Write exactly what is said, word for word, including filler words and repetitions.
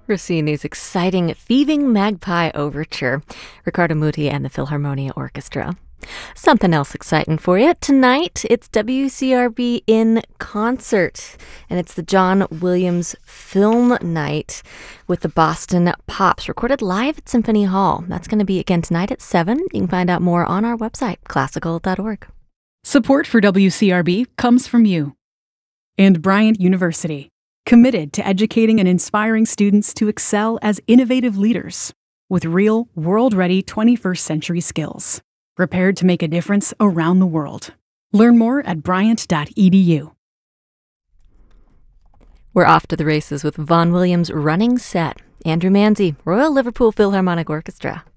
Rossini's exciting Thieving Magpie Overture, Riccardo Muti and the Philharmonia Orchestra. Something else exciting for you. Tonight, it's W C R B in concert, and it's the John Williams Film Night with the Boston Pops, recorded live at Symphony Hall. That's going to be again tonight at seven. You can find out more on our website, classical dot org. Support for W C R B comes from you and Bryant University, committed to educating and inspiring students to excel as innovative leaders with real, world-ready twenty-first century skills, prepared to make a difference around the world. Learn more at bryant dot e d u. We're off to the races with Vaughan Williams' Running Set. Andrew Manzi, Royal Liverpool Philharmonic Orchestra.